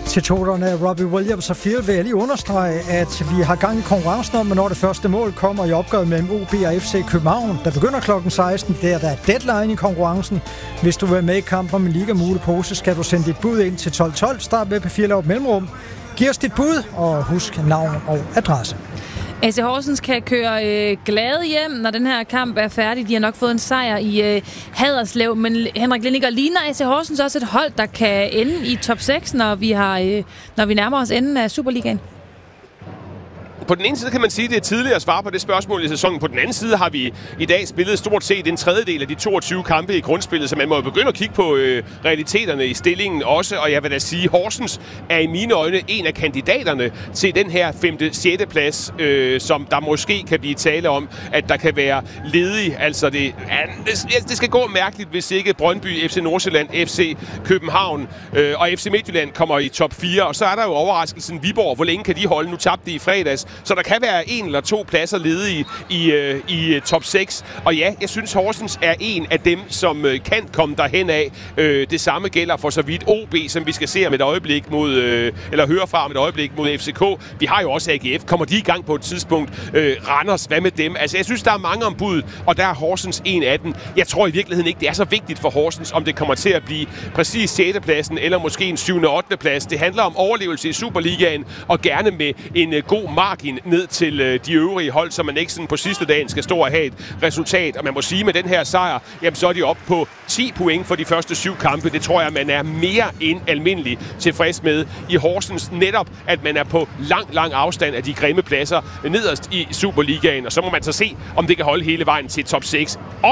Substitutterne Robbie Williams og Field vil jeg lige understrege, at vi har gang i konkurrencen om, når det første mål kommer i opgøret mellem OB og FC København, der begynder klokken 16. Der er deadline i konkurrencen. Hvis du vil være med i kampen om en liga-mulepose, skal du sende dit bud ind til 1212. Start med P4 Lav Mellemrum. Giv os dit bud, og husk navn og adresse. AC Horsens kan køre glade hjem, når den her kamp er færdig. De har nok fået en sejr i Haderslev, men Henrik Lindegård, ligner AC Horsens også et hold, der kan ende i top 6, når vi nærmer os enden af Superligaen? På den ene side kan man sige, at det er tidligere at svare på det spørgsmål i sæsonen. På den anden side har vi i dag spillet stort set en tredjedel af de 22 kampe i grundspillet, så man må jo begynde at kigge på realiteterne i stillingen også. Og jeg vil da sige, at Horsens er i mine øjne en af kandidaterne til den her 5. 6. plads, som der måske kan blive tale om, at der kan være ledig. Altså det skal gå mærkeligt, hvis ikke Brøndby, FC Nordsjælland, FC København og FC Midtjylland kommer i top 4. Og så er der jo overraskelsen Viborg. Hvor længe kan de holde? Nu tabte de i fredags. Så der kan være 1 eller 2 pladser ledige i top 6. Og ja, jeg synes, Horsens er en af dem, som kan komme derhen af. Det samme gælder for så vidt OB, som vi skal se om et øjeblik eller høre fra om et øjeblik mod FCK. Vi har jo også AGF. Kommer de i gang på et tidspunkt? Randers, hvad med dem? Altså, jeg synes, der er mange ombud, og der er Horsens en af dem. Jeg tror i virkeligheden ikke, det er så vigtigt for Horsens, om det kommer til at blive præcis 6. pladsen, eller måske en 7. og 8. plads. Det handler om overlevelse i Superligaen, og gerne med en god margin ned til de øvrige hold, så man ikke sådan på sidste dagen skal stå og have et resultat. Og man må sige, med den her sejr, jamen så er de oppe på 10 point for de første 7 kampe. Det tror jeg, man er mere end almindelig tilfreds med i Horsens. Netop, at man er på lang afstand af de grimme pladser nederst i Superligaen. Og så må man så se, om det kan holde hele vejen til top 6.